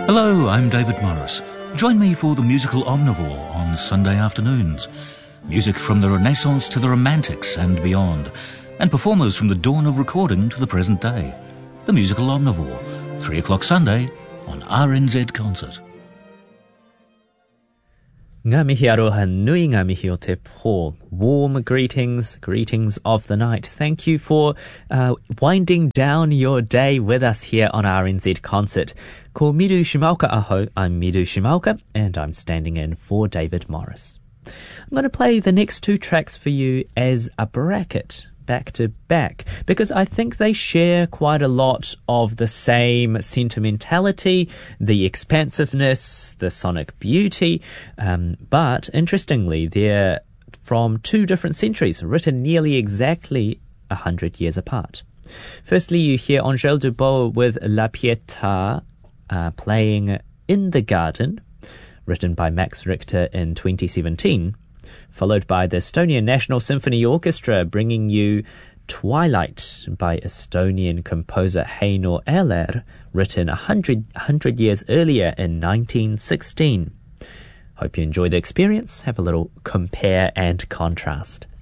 Hello, I'm David Morris. Join me for the musical Omnivore on Sunday afternoons. Music from the Renaissance to the Romantics and beyond, and performers from the dawn of recording to the present day. The musical Omnivore, 3 o'clock Sunday on RNZ Concert. Ngā mihi aroha nui, ngā mihi o te pō. Warm greetings of the night. Thank you for winding down your day with us here on RNZ Concert. Ko Miru Shimaoka aho, I'm Miru Shimaoka, and I'm standing in for David Morris. I'm going to play the next two tracks for you as a bracket, back to back, because I think they share quite a lot of the same sentimentality, the expansiveness, the sonic beauty, but interestingly, they're from two different centuries, written nearly exactly 100 years apart. Firstly, you hear Angèle Dubos with La Pietà playing In the Garden, written by Max Richter in 2017, followed by the Estonian National Symphony Orchestra bringing you Twilight by Estonian composer Heino Eller, written 100 years earlier in 1916. Hope you enjoy the experience. Have a little compare and contrast.